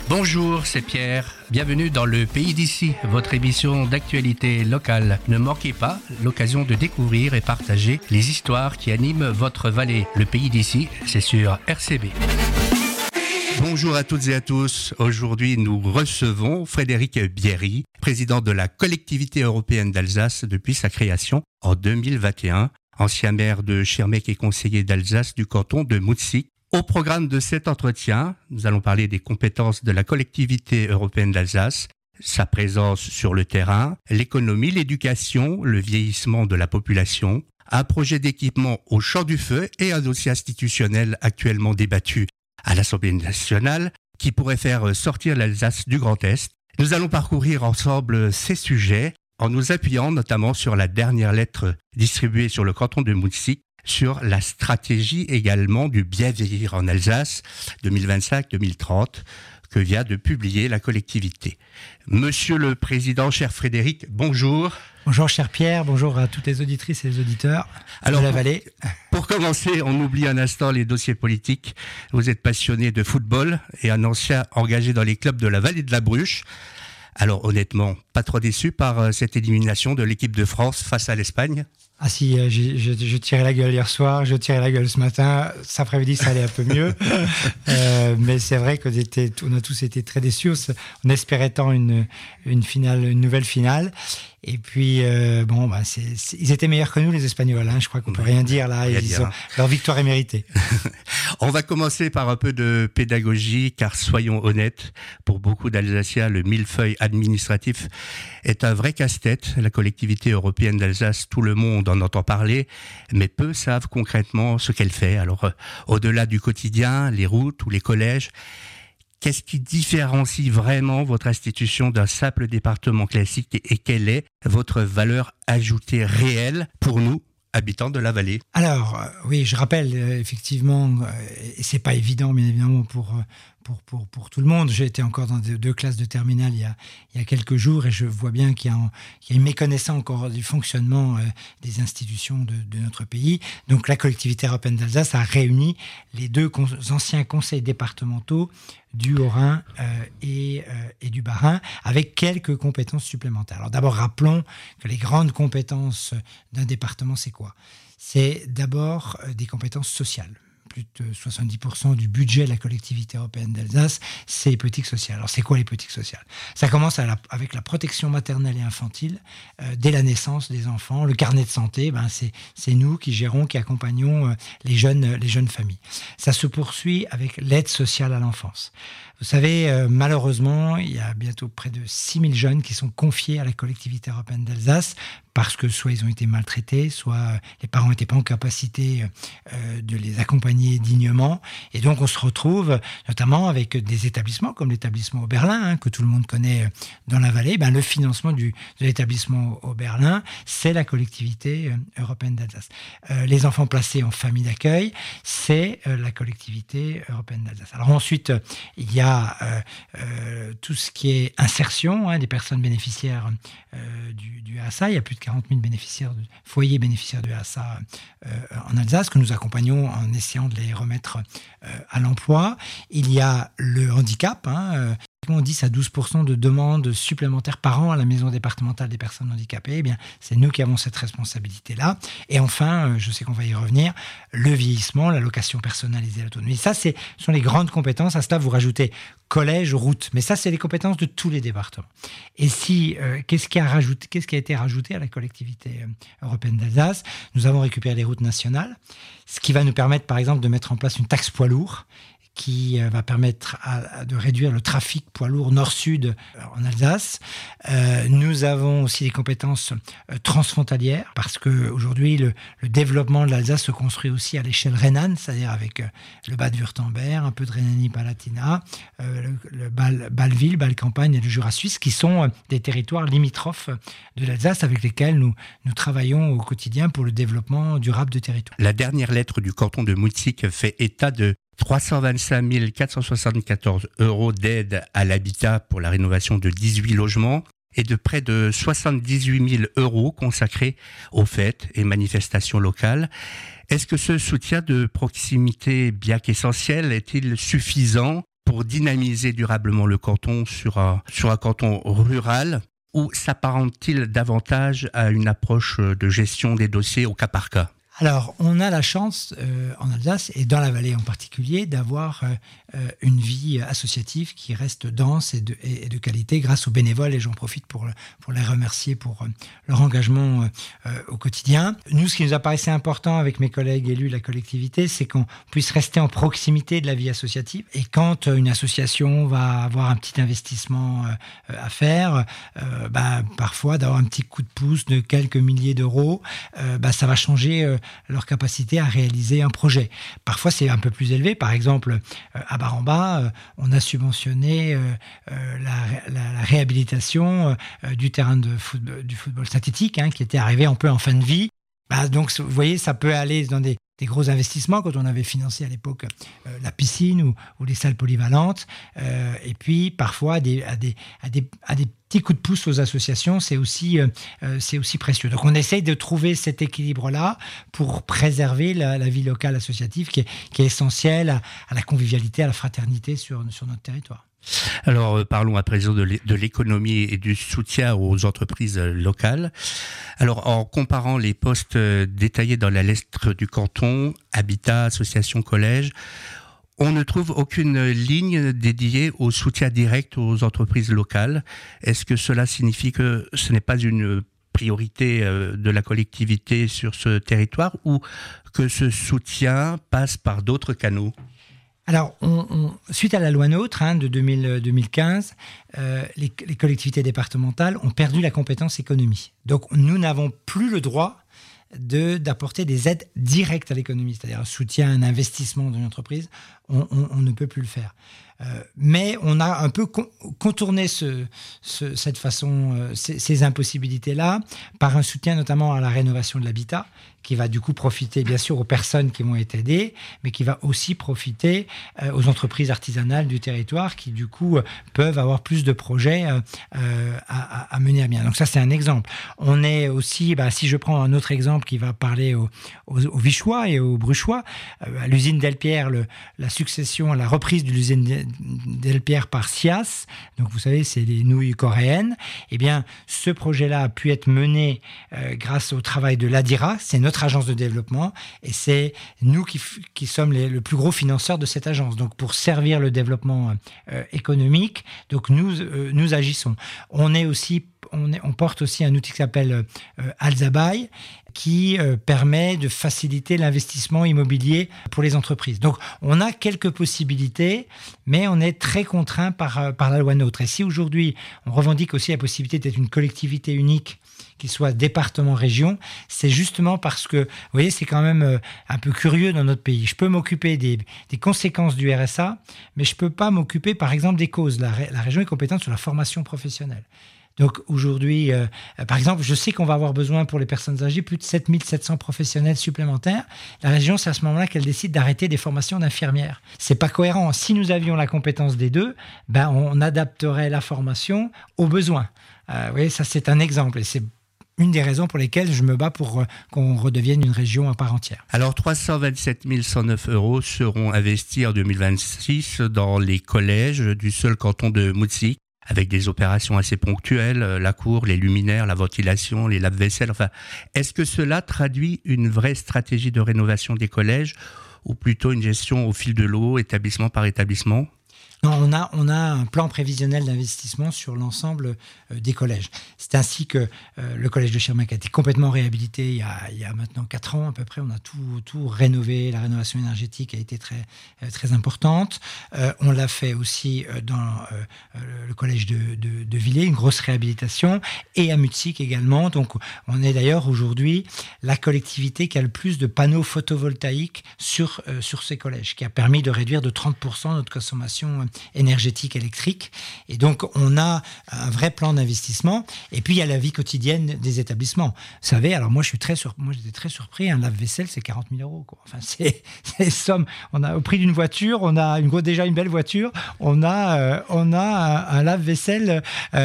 Bonjour, c'est Pierre. Bienvenue dans le Pays d'ici, votre émission d'actualité locale. Ne manquez pas l'occasion de découvrir et partager les histoires qui animent votre vallée. Le Pays d'ici, c'est sur RCB. Bonjour à toutes et à tous. Aujourd'hui, nous recevons Frédéric Bierry, président de la collectivité européenne d'Alsace depuis sa création en 2021, ancien maire de Schirmeck et conseiller d'Alsace du canton de Moutssik. Au programme de cet entretien, nous allons parler des compétences de la collectivité européenne d'Alsace, sa présence sur le terrain, l'économie, l'éducation, le vieillissement de la population, un projet d'équipement au champ du feu et un dossier institutionnel actuellement débattu à l'Assemblée nationale qui pourrait faire sortir l'Alsace du Grand Est. Nous allons parcourir ensemble ces sujets en nous appuyant notamment sur la dernière lettre distribuée sur le canton de Moutssik, sur la stratégie également du bien vieillir en Alsace 2025-2030 que vient de publier la collectivité. Monsieur le Président, cher Frédéric, bonjour. Bonjour cher Pierre, bonjour à toutes les auditrices et les auditeurs de la vallée. Pour commencer, on oublie un instant les dossiers politiques. Vous êtes passionné de football et un ancien engagé dans les clubs de la vallée de la Bruche. Alors honnêtement, pas trop déçu par cette élimination de l'équipe de France face à l'Espagne ? Ah si, je tirais la gueule hier soir, je tirais la gueule ce matin, cet après-midi ça allait un peu mieux, mais c'est vrai qu'on a tous été très déçus, on espérait tant une nouvelle finale, et puis ils étaient meilleurs que nous les Espagnols, je crois qu'on peut rien dire là, leur victoire est méritée. On va commencer par un peu de pédagogie, car soyons honnêtes, pour beaucoup d'Alsaciens, le millefeuille administratif est un vrai casse-tête. La collectivité européenne d'Alsace, tout le monde en entend parler, mais peu savent concrètement ce qu'elle fait. Alors, au-delà du quotidien, les routes ou les collèges, qu'est-ce qui différencie vraiment votre institution d'un simple département classique et quelle est votre valeur ajoutée réelle pour nous, habitants de la vallée? Alors, oui, je rappelle, effectivement, et c'est pas évident, bien évidemment, pour tout le monde. J'ai été encore dans deux classes de terminale il y a quelques jours et je vois bien qu'il y a une méconnaissance encore du fonctionnement des institutions de notre pays. Donc la collectivité européenne d'Alsace a réuni les deux anciens conseils départementaux du Haut-Rhin et du Bas-Rhin avec quelques compétences supplémentaires. Alors d'abord, rappelons que les grandes compétences d'un département, c'est quoi ? C'est d'abord des compétences sociales. Plus de 70% du budget de la collectivité européenne d'Alsace, c'est les politiques sociales. Alors, c'est quoi les politiques sociales ? Ça commence avec la protection maternelle et infantile dès la naissance des enfants. Le carnet de santé, c'est nous qui gérons, qui accompagnons les jeunes familles. Ça se poursuit avec l'aide sociale à l'enfance. Vous savez, malheureusement, il y a bientôt près de 6000 jeunes qui sont confiés à la collectivité européenne d'Alsace parce que soit ils ont été maltraités, soit les parents n'étaient pas en capacité de les accompagner dignement. Et donc, on se retrouve notamment avec des établissements comme l'établissement Oberlin, que tout le monde connaît dans la vallée. Le financement de l'établissement Oberlin, c'est la collectivité européenne d'Alsace. Les enfants placés en famille d'accueil, c'est la collectivité européenne d'Alsace. Alors ensuite, il y a tout ce qui est insertion des personnes bénéficiaires du RSA. Il y a plus de 40 000 foyers bénéficiaires du RSA en Alsace que nous accompagnons en essayant de les remettre à l'emploi. Il y a le handicap, 10 à 12% de demandes supplémentaires par an à la maison départementale des personnes handicapées. C'est nous qui avons cette responsabilité-là. Et enfin, je sais qu'on va y revenir, le vieillissement, l'allocation personnalisée à l'autonomie. Ça, ce sont les grandes compétences. À cela, vous rajoutez collège, route. Mais ça, c'est les compétences de tous les départements. Et qu'est-ce qui a été rajouté à la collectivité européenne d'Alsace ? Nous avons récupéré les routes nationales, ce qui va nous permettre, par exemple, de mettre en place une taxe poids lourd qui va permettre de réduire le trafic poids lourd nord-sud en Alsace. Nous avons aussi des compétences transfrontalières parce qu'aujourd'hui, le développement de l'Alsace se construit aussi à l'échelle rhénane, c'est-à-dire avec le Bade-Wurtemberg, un peu de Rhénanie-Palatinat, le Bâle-Ville, Bâle-Campagne et le Jura suisse, qui sont des territoires limitrophes de l'Alsace avec lesquels nous travaillons au quotidien pour le développement durable de territoire. La dernière lettre du canton de Moutssik fait état de 325 474 € d'aide à l'habitat pour la rénovation de 18 logements et de près de 78 000 € consacrés aux fêtes et manifestations locales. Est-ce que ce soutien de proximité, bien qu'essentiel, est-il suffisant pour dynamiser durablement le canton sur un canton rural, ou s'apparente-t-il davantage à une approche de gestion des dossiers au cas par cas ? Alors, on a la chance en Alsace, et dans la vallée en particulier, d'avoir une vie associative qui reste dense et de qualité grâce aux bénévoles, et j'en profite pour les remercier pour leur engagement au quotidien. Nous, ce qui nous apparaissait important avec mes collègues élus de la collectivité, c'est qu'on puisse rester en proximité de la vie associative. Et quand une association va avoir un petit investissement à faire, parfois d'avoir un petit coup de pouce de quelques milliers d'euros, ça va changer leur capacité à réaliser un projet. Parfois, c'est un peu plus élevé. Par exemple, à Baramba, on a subventionné la réhabilitation du terrain du football synthétique, qui était arrivé un peu en fin de vie. Donc, vous voyez, ça peut aller dans des gros investissements, quand on avait financé à l'époque la piscine ou les salles polyvalentes. Et puis, parfois, à des petits coups de pouce aux associations, c'est aussi précieux. Donc, on essaye de trouver cet équilibre-là pour préserver la vie locale associative qui est essentielle à la convivialité, à la fraternité sur notre territoire. Alors, parlons à présent de l'économie et du soutien aux entreprises locales. Alors, en comparant les postes détaillés dans la lettre du canton, habitat, association, collège, on ne trouve aucune ligne dédiée au soutien direct aux entreprises locales. Est-ce que cela signifie que ce n'est pas une priorité de la collectivité sur ce territoire, ou que ce soutien passe par d'autres canaux ? Alors, suite à la loi NOTRe de 2015, les collectivités départementales ont perdu la compétence économie. Donc, nous n'avons plus le droit d'apporter des aides directes à l'économie, c'est-à-dire un soutien, un investissement dans une entreprise. On ne peut plus le faire. Mais on a un peu contourné cette façon, ces impossibilités-là, par un soutien notamment à la rénovation de l'habitat, qui va du coup profiter bien sûr aux personnes qui vont être aidées, mais qui va aussi profiter aux entreprises artisanales du territoire qui du coup peuvent avoir plus de projets à mener à bien. Donc ça, c'est un exemple. On est aussi, si je prends un autre exemple qui va parler aux Vichois et aux Bruchois, à l'usine Delpierre, la succession, la reprise de l'usine Delpierre par SIAS, donc vous savez, c'est les nouilles coréennes. Eh bien, ce projet-là a pu être mené grâce au travail de l'ADIRA, c'est notre agence de développement, et c'est nous qui sommes le plus gros financeur de cette agence. Donc, pour servir le développement économique, donc nous agissons. On porte aussi un outil qui s'appelle Alzabaï, qui permet de faciliter l'investissement immobilier pour les entreprises. Donc, on a quelques possibilités, mais on est très contraint par la loi NOTRe. Et si aujourd'hui, on revendique aussi la possibilité d'être une collectivité unique, qu'il soit département-région, c'est justement parce que, vous voyez, c'est quand même un peu curieux dans notre pays. Je peux m'occuper des conséquences du RSA, mais je ne peux pas m'occuper, par exemple, des causes. La région est compétente sur la formation professionnelle. Donc aujourd'hui, par exemple, je sais qu'on va avoir besoin pour les personnes âgées plus de 7700 professionnels supplémentaires. La région, c'est à ce moment-là qu'elle décide d'arrêter des formations d'infirmières. C'est pas cohérent. Si nous avions la compétence des deux, on adapterait la formation aux besoins. Vous voyez, ça c'est un exemple, et c'est une des raisons pour lesquelles je me bats pour qu'on redevienne une région à part entière. Alors 327 109 € seront investis en 2026 dans les collèges du seul canton de Moutsi, avec des opérations assez ponctuelles, la cour, les luminaires, la ventilation, les lave-vaisselle. Enfin, est-ce que cela traduit une vraie stratégie de rénovation des collèges, ou plutôt une gestion au fil de l'eau, établissement par établissement ? Non, on a un plan prévisionnel d'investissement sur l'ensemble des collèges. C'est ainsi que le collège de Schirmeck a été complètement réhabilité il y a maintenant 4 ans à peu près. On a tout rénové. La rénovation énergétique a été très, très importante. On l'a fait aussi dans le collège de Villers, une grosse réhabilitation, et à Mutzig également. Donc, on est d'ailleurs aujourd'hui la collectivité qui a le plus de panneaux photovoltaïques sur ces collèges, qui a permis de réduire de 30% notre consommation énergétique électrique. Et donc, on a un vrai plan d'investissement. Et puis, il y a la vie quotidienne des établissements. Vous savez, alors moi, j'étais très surpris. Un lave-vaisselle, c'est 40 000 €. Quoi. Enfin, c'est les sommes. On a au prix d'une voiture, on a déjà une belle voiture, on a un lave-vaisselle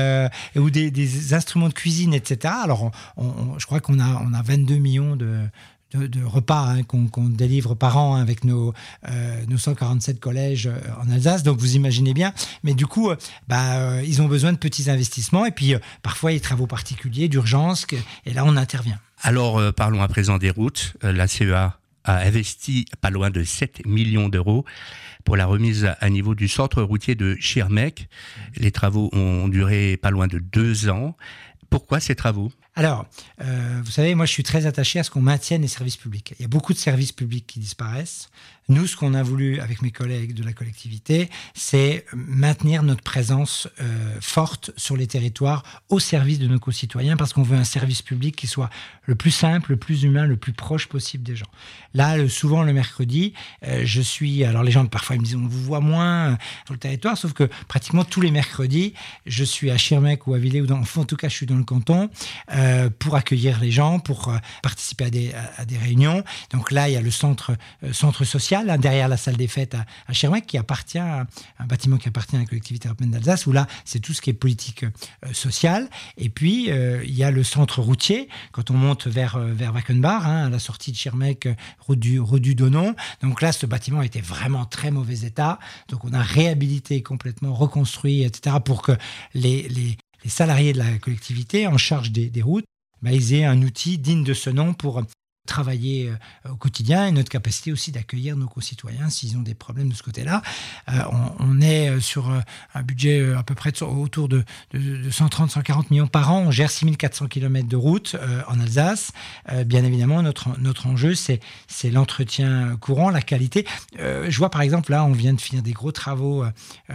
ou des instruments de cuisine, etc. Alors, je crois qu'on a 22 millions de de repas qu'on délivre par an avec nos 147 collèges en Alsace. Donc vous imaginez bien. Mais du coup, ils ont besoin de petits investissements et puis parfois il y a des travaux particuliers d'urgence et là on intervient. Alors parlons à présent des routes. La CEA a investi pas loin de 7 millions d'euros pour la remise à niveau du centre routier de Schirmeck. Les travaux ont duré pas loin de 2 ans. Pourquoi ces travaux ? Alors, vous savez, moi je suis très attaché à ce qu'on maintienne les services publics. Il y a beaucoup de services publics qui disparaissent. Nous, ce qu'on a voulu avec mes collègues de la collectivité, c'est maintenir notre présence forte sur les territoires au service de nos concitoyens parce qu'on veut un service public qui soit le plus simple, le plus humain, le plus proche possible des gens. Là, souvent le mercredi, alors les gens parfois ils me disent on vous voit moins sur le territoire, sauf que pratiquement tous les mercredis, je suis à Schirmeck ou à Villers, en tout cas je suis dans le canton, pour accueillir les gens, pour participer à des réunions. Donc là, il y a le centre social, derrière la salle des fêtes à Schirmeck, qui appartient à un bâtiment qui appartient à la collectivité européenne d'Alsace, où là, c'est tout ce qui est politique sociale. Et puis, il y a le centre routier, quand on monte vers Wackenbach, à la sortie de Schirmeck, route du Donon. Donc là, ce bâtiment était vraiment très mauvais état. Donc on a réhabilité, complètement reconstruit, etc., pour que les salariés de la collectivité en charge des routes, ils aient un outil digne de ce nom pour travailler au quotidien et notre capacité aussi d'accueillir nos concitoyens s'ils ont des problèmes de ce côté-là. On est sur un budget à peu près autour de 130-140 millions par an. On gère 6400 km de route en Alsace. Bien évidemment, notre enjeu, c'est l'entretien courant, la qualité. Je vois par exemple, là, on vient de finir des gros travaux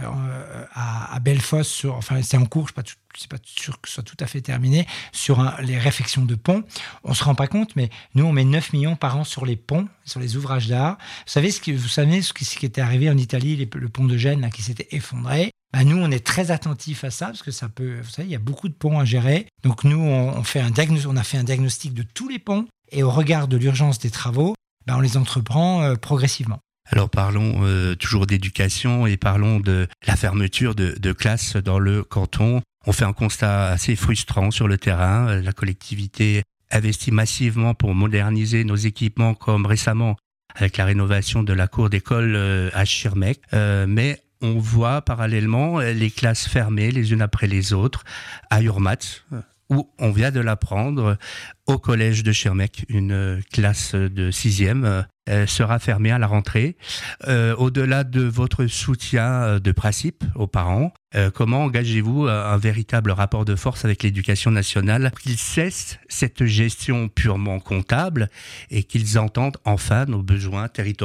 à Bellefosse. C'est en cours, je ne suis pas sûr que ce soit tout à fait terminé, sur les réfections de ponts. On ne se rend pas compte, mais nous, on met 9 millions par an sur les ponts, sur les ouvrages d'art. Vous savez ce qui était arrivé en Italie, le pont de Gênes là, qui s'était effondré. Nous, on est très attentifs à ça, parce que vous savez, il y a beaucoup de ponts à gérer. Donc nous, on a fait un diagnostic de tous les ponts, et au regard de l'urgence des travaux, on les entreprend progressivement. Alors parlons toujours d'éducation et parlons de la fermeture de classes dans le canton. On fait un constat assez frustrant sur le terrain. La collectivité investit massivement pour moderniser nos équipements, comme récemment avec la rénovation de la cour d'école à Schirmeck. Mais on voit parallèlement les classes fermées les unes après les autres à Urmat, où on vient de l'apprendre, au collège de Schirmeck, une classe de 6e sera fermée à la rentrée. Au-delà de votre soutien de principe aux parents, comment engagez-vous un véritable rapport de force avec l'éducation nationale pour qu'ils cessent cette gestion purement comptable et qu'ils entendent enfin nos besoins territoriaux ?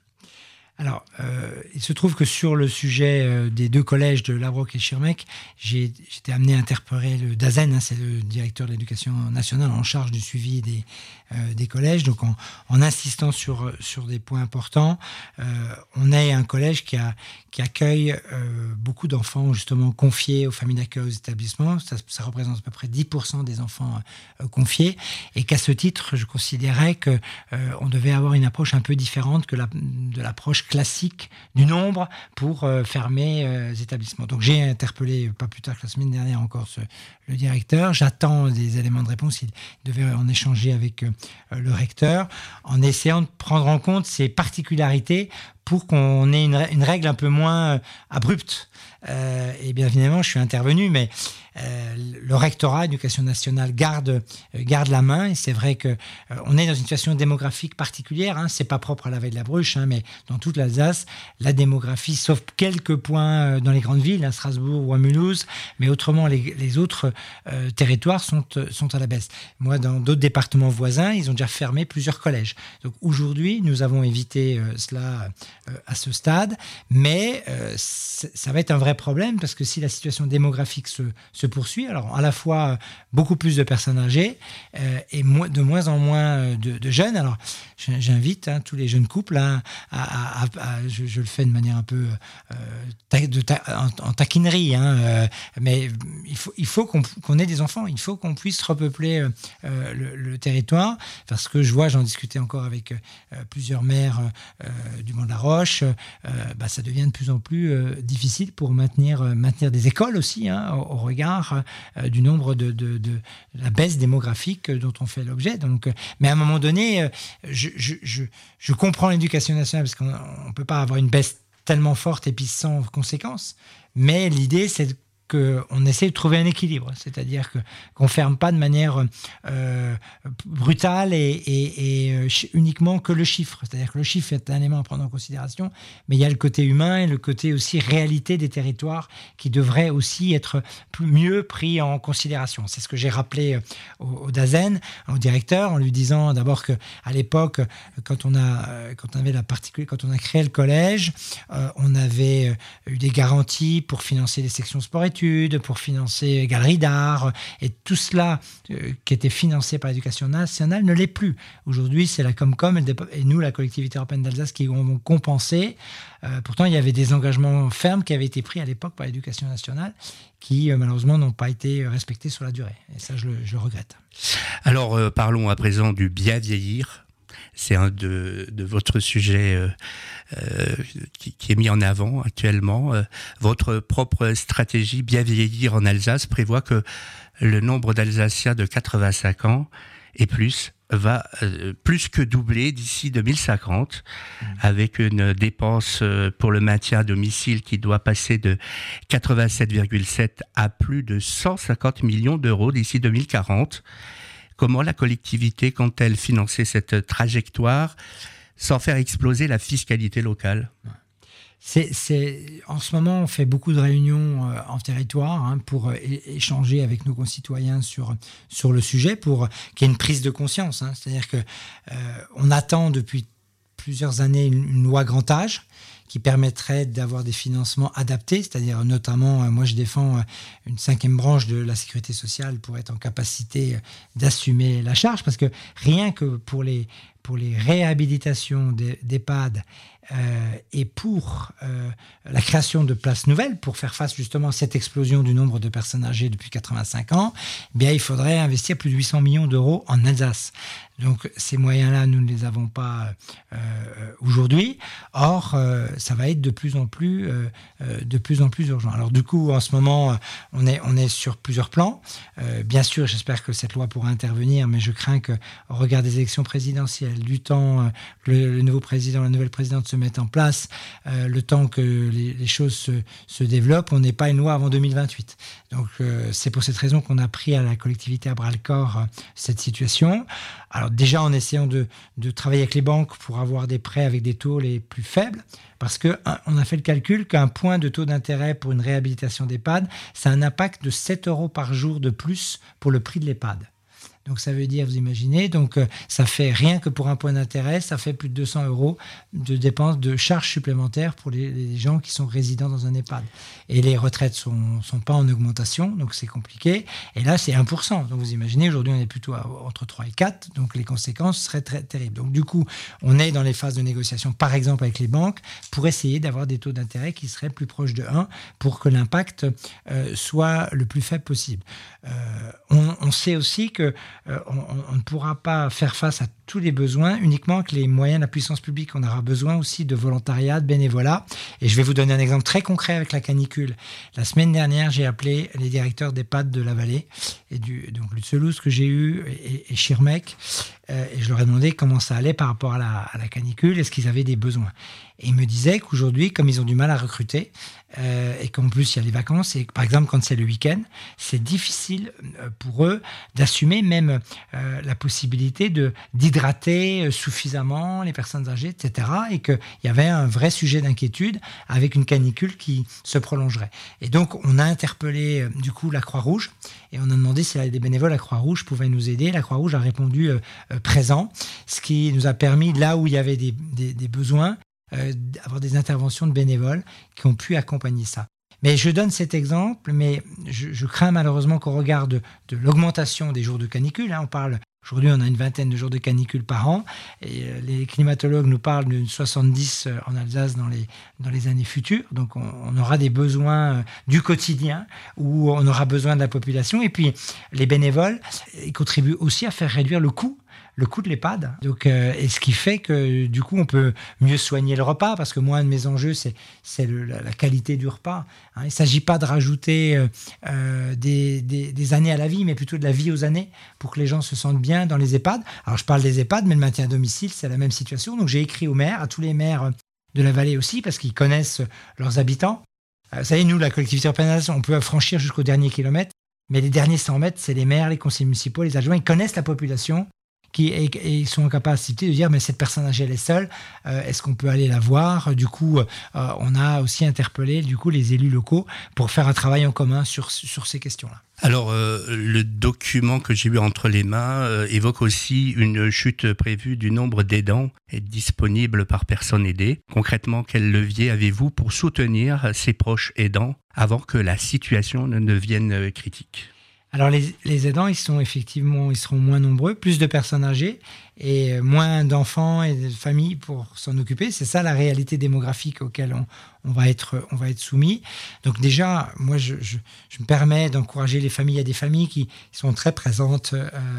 Alors, il se trouve que sur le sujet des 2 collèges de Labrouk et Schirmeck, j'étais amené à interpeller le DAZEN, c'est le directeur de l'éducation nationale en charge du suivi des collèges. Donc, en insistant sur des points importants, on est un collège qui accueille beaucoup d'enfants justement confiés aux familles d'accueil aux établissements. Ça représente à peu près 10% des enfants confiés, et qu'à ce titre, je considérais qu'on devait avoir une approche un peu différente que de l'approche classique du nombre pour fermer les établissements. Donc j'ai interpellé, pas plus tard que la semaine dernière encore, le directeur. J'attends des éléments de réponse. Il devait en échanger avec le recteur, en essayant de prendre en compte ces particularités pour qu'on ait une règle un peu moins abrupte. Et bien évidemment, je suis intervenu, mais le rectorat, l'éducation nationale, garde la main. Et c'est vrai qu'on est dans une situation démographique particulière. C'est pas propre à la Vallée de la Bruche, mais dans toute l'Alsace, la démographie, sauf quelques points dans les grandes villes, à Strasbourg ou à Mulhouse, mais autrement, les autres territoires sont à la baisse. Moi, dans d'autres départements voisins, ils ont déjà fermé plusieurs collèges. Donc aujourd'hui, nous avons évité cela à ce stade, mais ça va être un vrai problème, parce que si la situation démographique se poursuit, alors à la fois beaucoup plus de personnes âgées et de moins en moins de jeunes. Alors j'invite tous les jeunes couples je le fais de manière un peu en taquinerie, mais il faut qu'on ait des enfants, il faut qu'on puisse repeupler le territoire, parce que j'en discutais encore avec plusieurs maires du Mont-de-la-Roche, ça devient de plus en plus difficile pour maintenir des écoles aussi, au regard du nombre de la baisse démographique dont on fait l'objet. Donc, mais à un moment donné, je comprends l'éducation nationale, parce qu'on ne peut pas avoir une baisse tellement forte et puis sans conséquences, mais l'idée c'est qu'on essaie de trouver un équilibre, c'est-à-dire qu'on ne ferme pas de manière brutale et uniquement que le chiffre. C'est-à-dire que le chiffre est un élément à prendre en considération, mais il y a le côté humain et le côté aussi réalité des territoires qui devrait aussi être mieux pris en considération. C'est ce que j'ai rappelé au DAZEN, au directeur, en lui disant d'abord qu'à l'époque, quand on a créé le collège, on avait eu des garanties pour financer les sections sport-études, pour financer galeries d'art, et tout cela qui était financé par l'éducation nationale ne l'est plus. Aujourd'hui, c'est la Comcom et nous, la collectivité européenne d'Alsace, qui vont compenser. Pourtant, il y avait des engagements fermes qui avaient été pris à l'époque par l'éducation nationale, qui malheureusement n'ont pas été respectés sur la durée. Et ça, je le regrette. Alors, parlons à présent du bien vieillir. C'est un de votre sujet qui est mis en avant actuellement. Votre propre stratégie Bien vieillir en Alsace prévoit que le nombre d'Alsaciens de 85 ans et plus va plus que doubler d'ici 2050, avec une dépense pour le maintien à domicile qui doit passer de 87,7 à plus de 150 millions d'euros d'ici 2040. Comment la collectivité compte-t-elle financer cette trajectoire sans faire exploser la fiscalité locale ? En ce moment, on fait beaucoup de réunions en territoire pour échanger avec nos concitoyens sur le sujet, pour qu'il y ait une prise de conscience. C'est-à-dire qu'on attend depuis plusieurs années une loi grand âge qui permettrait d'avoir des financements adaptés, c'est-à-dire notamment, moi je défends une 5e branche de la sécurité sociale pour être en capacité d'assumer la charge, parce que rien que pour les réhabilitations d'EHPAD et pour la création de places nouvelles, pour faire face justement à cette explosion du nombre de personnes âgées depuis 85 ans, il faudrait investir plus de 800 millions d'euros en Alsace. Donc ces moyens-là, nous ne les avons pas aujourd'hui. Or, ça va être de plus en plus urgent. Alors du coup, en ce moment, on est sur plusieurs plans. Bien sûr, j'espère que cette loi pourra intervenir, mais je crains qu'au regard des élections présidentielles, du temps que le nouveau président, la nouvelle présidente se mette en place, le temps que les choses se développent, on n'ait pas une loi avant 2028. Donc c'est pour cette raison qu'on a pris à la collectivité à bras-le-corps cette situation. Alors déjà en essayant de travailler avec les banques pour avoir des prêts avec des taux les plus faibles, parce qu'on a fait le calcul qu'un point de taux d'intérêt pour une réhabilitation d'EHPAD, ça a un impact de 7 € par jour de plus pour le prix de l'EHPAD. Donc ça veut dire, vous imaginez, donc ça fait rien que pour un point d'intérêt, ça fait plus de 200 € de dépenses, de charges supplémentaires pour les gens qui sont résidents dans un EHPAD. Et les retraites sont pas en augmentation, donc c'est compliqué. Et là, c'est 1%. Donc vous imaginez, aujourd'hui, on est plutôt entre 3 et 4, donc les conséquences seraient très terribles. Donc du coup, on est dans les phases de négociation, par exemple avec les banques, pour essayer d'avoir des taux d'intérêt qui seraient plus proches de 1, pour que l'impact soit le plus faible possible. On sait aussi que on ne pourra pas faire face à tous les besoins uniquement avec les moyens de la puissance publique. On aura besoin aussi de volontariat, de bénévolat. Et je vais vous donner un exemple très concret avec la canicule. La semaine dernière, j'ai appelé les directeurs d'EHPAD de la vallée, et donc Lutzelouz que j'ai eu, et Schirmeck, et je leur ai demandé comment ça allait par rapport à la canicule, est-ce qu'ils avaient des besoins. Et ils me disaient qu'aujourd'hui, comme ils ont du mal à recruter, et qu'en plus il y a les vacances, et par exemple quand c'est le week-end, c'est difficile pour eux d'assumer même la possibilité d'hydrater suffisamment les personnes âgées, etc. Et qu'il y avait un vrai sujet d'inquiétude avec une canicule qui se prolongerait. Et donc on a interpellé du coup la Croix-Rouge, et on a demandé si des bénévoles à la Croix-Rouge pouvaient nous aider. La Croix-Rouge a répondu présent, ce qui nous a permis, là où il y avait des besoins, avoir des interventions de bénévoles qui ont pu accompagner ça. Mais je donne cet exemple, mais je crains malheureusement qu'au regard de l'augmentation des jours de canicule, on parle Aujourd'hui, on a une vingtaine de jours de canicule par an. Et les climatologues nous parlent d'une 70 en Alsace dans les années futures. Donc, on aura des besoins du quotidien où on aura besoin de la population. Et puis, les bénévoles, ils contribuent aussi à faire réduire le coût de l'EHPAD. Donc, et ce qui fait que, du coup, on peut mieux soigner le repas, parce que moi, un de mes enjeux, c'est la qualité du repas. Hein. Il ne s'agit pas de rajouter des années à la vie, mais plutôt de la vie aux années, pour que les gens se sentent bien dans les EHPAD. Alors, je parle des EHPAD, mais le maintien à domicile, c'est la même situation. Donc, j'ai écrit aux maires, à tous les maires de la vallée aussi, parce qu'ils connaissent leurs habitants. Vous savez, nous, la collectivité européenne, on peut franchir jusqu'au dernier kilomètre, mais les derniers 100 mètres, c'est les maires, les conseillers municipaux, les adjoints, ils connaissent la population, et ils sont en capacité de dire mais cette personne âgée elle est seule, est-ce qu'on peut aller la voir? Du coup, on a aussi interpellé les élus locaux pour faire un travail en commun sur ces questions-là. Alors, le document que j'ai eu entre les mains évoque aussi une chute prévue du nombre d'aidants disponibles par personne aidée. Concrètement, quel levier avez-vous pour soutenir ces proches aidants avant que la situation ne devienne critique ? Alors les aidants, ils seront moins nombreux, plus de personnes âgées et moins d'enfants et de familles pour s'en occuper. C'est ça la réalité démographique auquel on va être soumis. Donc déjà, moi je me permets d'encourager les familles. Il y a des familles qui sont très présentes,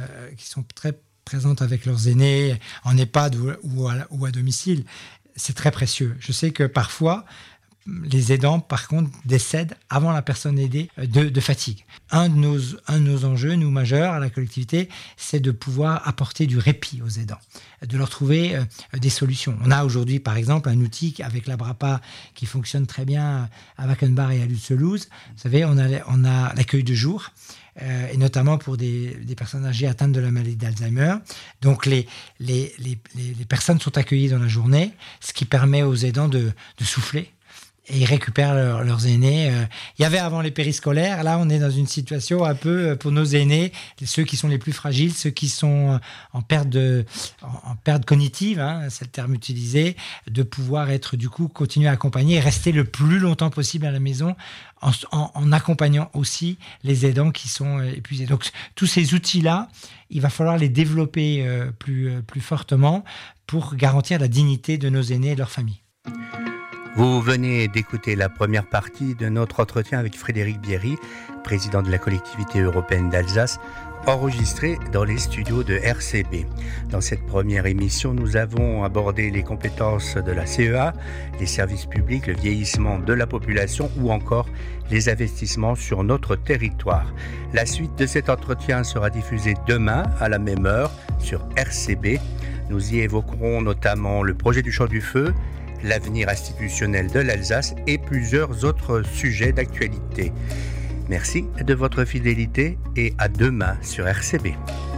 avec leurs aînés en EHPAD ou à domicile. C'est très précieux. Je sais que parfois, les aidants, par contre, décèdent avant la personne aidée de fatigue. Un de nos enjeux, nous majeurs à la collectivité, c'est de pouvoir apporter du répit aux aidants, de leur trouver des solutions. On a aujourd'hui, par exemple, un outil avec la BRAPA qui fonctionne très bien à Wackenbach et à Lutzeloos. Vous savez, on a l'accueil de jour, et notamment pour des personnes âgées atteintes de la maladie d'Alzheimer. Donc, les personnes sont accueillies dans la journée, ce qui permet aux aidants de souffler. Et ils récupèrent leurs aînés. Il y avait avant les périscolaires. Là, on est dans une situation un peu pour nos aînés, ceux qui sont les plus fragiles, ceux qui sont en perte cognitive, hein, c'est le terme utilisé, de pouvoir être du coup continuer à accompagner et rester le plus longtemps possible à la maison en accompagnant aussi les aidants qui sont épuisés. Donc, tous ces outils-là, il va falloir les développer plus fortement pour garantir la dignité de nos aînés et de leurs familles. Vous venez d'écouter la première partie de notre entretien avec Frédéric Bierry, président de la collectivité européenne d'Alsace, enregistré dans les studios de RCB. Dans cette première émission, nous avons abordé les compétences de la CEA, les services publics, le vieillissement de la population ou encore les investissements sur notre territoire. La suite de cet entretien sera diffusée demain à la même heure sur RCB. Nous y évoquerons notamment le projet du Champ du Feu, l'avenir institutionnel de l'Alsace et plusieurs autres sujets d'actualité. Merci de votre fidélité et à demain sur RCB.